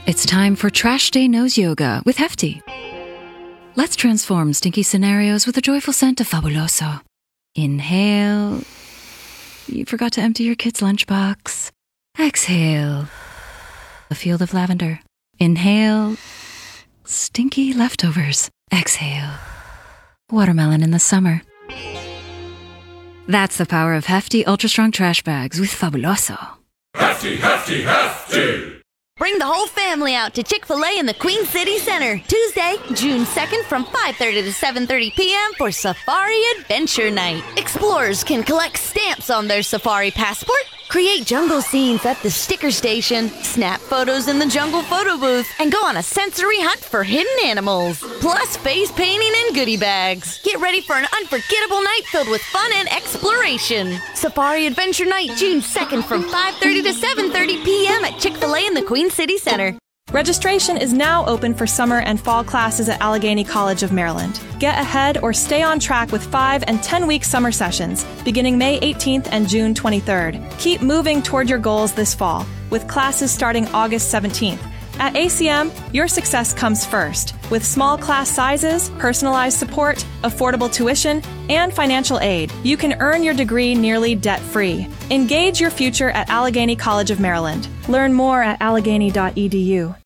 It's time for Trash Day Nose Yoga with Hefty. Let's transform stinky scenarios with the joyful scent of Fabuloso. Inhale. You forgot to empty your kid's lunchbox. Exhale. A field of lavender. Inhale. Stinky leftovers. Exhale. Watermelon in the summer. That's the power of Hefty Ultra Strong Trash Bags with Fabuloso. Hefty, hefty, hefty! Bring the whole family out to Chick-fil-A in the Queen City Center, Tuesday, June 2nd from 5:30 to 7:30 p.m. for Safari Adventure Night. Explorers can collect stamps on their safari passport, create jungle scenes at the sticker station, snap photos in the jungle photo booth, and go on a sensory hunt for hidden animals. Plus face painting and goodie bags. Get ready for an unforgettable night filled with fun and exploration. Safari Adventure Night, June 2nd from 5:30 to 7:30 p.m. at Chick-fil-A in the Queen City Center. Registration is now open for summer and fall classes at Allegheny College of Maryland. Get ahead or stay on track with 5- and 10-week summer sessions, beginning May 18th and June 23rd. Keep moving toward your goals this fall, with classes starting August 17th. At ACM, your success comes first, with small class sizes, personalized support, affordable tuition, and financial aid. You can earn your degree nearly debt-free. Engage your future at Allegheny College of Maryland. Learn more at allegheny.edu.